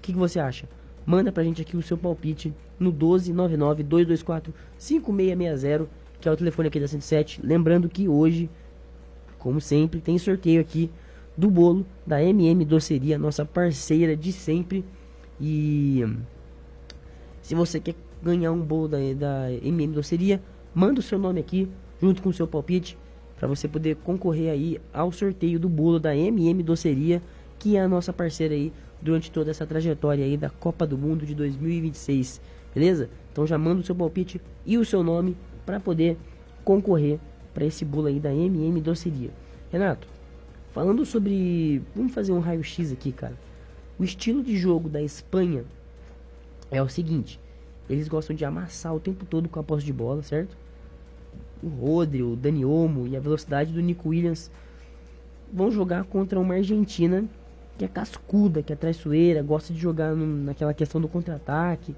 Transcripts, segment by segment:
que você acha? Manda pra gente aqui o seu palpite no 12992245660, que é o telefone aqui da 107. Lembrando que hoje, como sempre, tem sorteio aqui do bolo da MM Doceria, nossa parceira de sempre. E se você quer ganhar um bolo da MM Doceria, manda o seu nome aqui junto com o seu palpite para você poder concorrer aí ao sorteio do bolo da MM Doceria, que é a nossa parceira aí durante toda essa trajetória aí da Copa do Mundo de 2026, beleza? Então já manda o seu palpite e o seu nome para poder concorrer para esse bolo aí da MM Doceria. Renato, falando sobre... Vamos fazer um raio-x aqui, cara. O estilo de jogo da Espanha é o seguinte: eles gostam de amassar o tempo todo com a posse de bola, certo? O Rodri, o Dani Olmo e a velocidade do Nico Williams vão jogar contra uma Argentina que é cascuda, que é traiçoeira, gosta de jogar naquela questão do contra-ataque.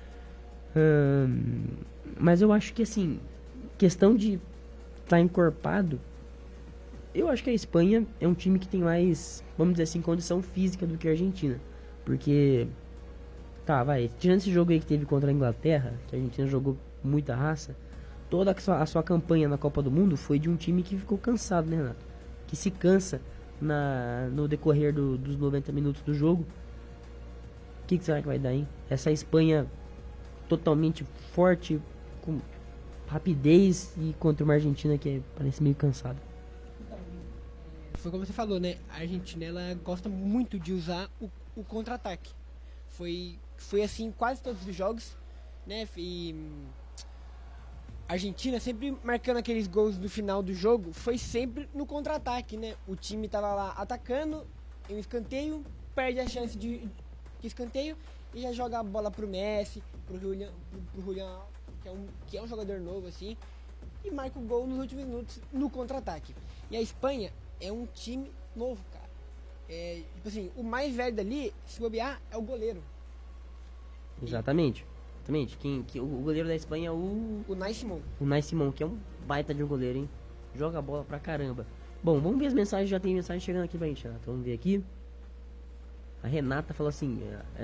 Mas eu acho que, assim, questão de estar encorpado, eu acho que a Espanha é um time que tem mais, vamos dizer assim, condição física do que a Argentina. Porque, tirando esse jogo aí que teve contra a Inglaterra, que a Argentina jogou muita raça, toda a sua campanha na Copa do Mundo foi de um time que ficou cansado, né, Renato? Que se cansa no decorrer dos 90 minutos do jogo. O que será que vai dar, hein? Essa Espanha totalmente forte, com rapidez, e contra uma Argentina que parece meio cansada. Foi como você falou, né? A Argentina, ela gosta muito de usar o contra-ataque. Foi assim quase todos os jogos, né? E a Argentina sempre marcando aqueles gols no final do jogo, foi sempre no contra-ataque, né? O time tava lá atacando, em um escanteio, perde a chance de escanteio e já joga a bola pro Messi, pro Julian, que é um jogador novo assim, e marca o gol nos últimos minutos no contra-ataque. E a Espanha é um time novo, cara. Tipo assim, o mais velho dali, se bobear, é o goleiro. Exatamente. O goleiro da Espanha é o Unai Simón. O Unai Simón, que é um baita de um goleiro, hein? Joga a bola pra caramba. Bom, vamos ver as mensagens. Já tem mensagem chegando aqui pra gente, Renato. Vamos ver aqui. A Renata falou assim: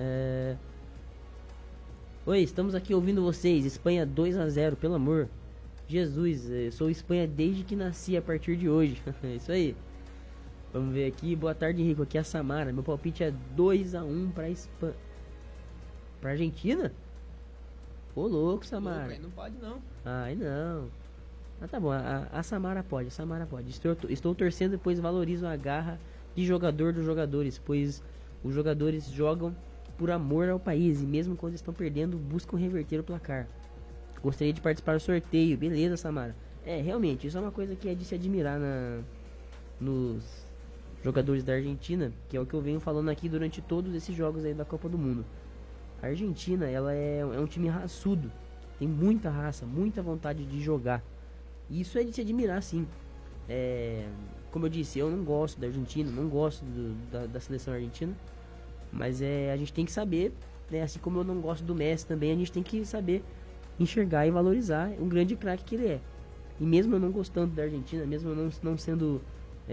Oi, estamos aqui ouvindo vocês. Espanha 2-0, pelo amor. Jesus, sou Espanha desde que nasci, a partir de hoje. Isso aí. Vamos ver aqui. Boa tarde, Henrico. Aqui é a Samara. Meu palpite é 2-1 pra Espanha. Pra Argentina? Ô, louco, Samara. Não pode, não. Ai, não. Mas tá bom, a Samara pode, Estou torcendo, pois valorizo a garra de jogador dos jogadores, pois os jogadores jogam por amor ao país e mesmo quando estão perdendo, buscam reverter o placar. Gostaria de participar do sorteio. Beleza, Samara. Realmente, isso é uma coisa que é de se admirar nos jogadores da Argentina, que é o que eu venho falando aqui durante todos esses jogos aí da Copa do Mundo. A Argentina, ela é um time raçudo, tem muita raça, muita vontade de jogar. E isso é de se admirar, sim. Como eu disse, eu não gosto da Argentina, não gosto da seleção argentina, mas a gente tem que saber, né, assim como eu não gosto do Messi também, a gente tem que saber enxergar e valorizar um grande craque que ele é. E mesmo eu não gostando da Argentina, mesmo eu não sendo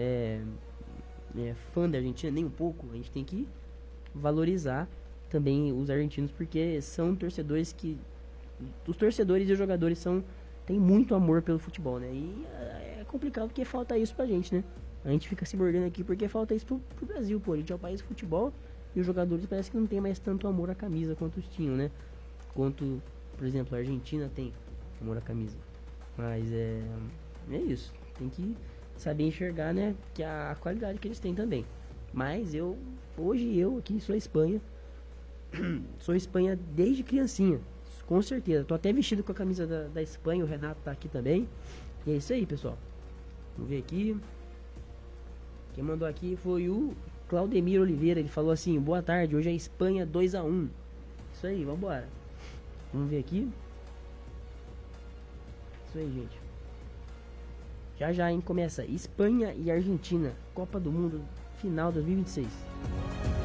fã da Argentina nem um pouco, a gente tem que valorizar também os argentinos, porque são torcedores que... Os torcedores e os jogadores têm muito amor pelo futebol, né? E é complicado porque falta isso pra gente, né? A gente fica se mordendo aqui porque falta isso pro Brasil, pô. A gente é o país do futebol e os jogadores parece que não tem mais tanto amor à camisa quanto tinham, né? Quanto, por exemplo, a Argentina tem amor à camisa. Mas é isso. Tem que saber enxergar, né? Que a qualidade que eles têm também. Mas hoje eu aqui sou a Espanha. Sou Espanha desde criancinha, com certeza. Tô até vestido com a camisa da Espanha. O Renato tá aqui também. E é isso aí, pessoal. Vamos ver aqui. Quem mandou aqui foi o Claudemir Oliveira. Ele falou assim: boa tarde, hoje é Espanha 2-1. Isso aí, vambora. Vamos ver aqui. Isso aí, gente. Já, hein? Começa Espanha e Argentina, Copa do Mundo final 2026.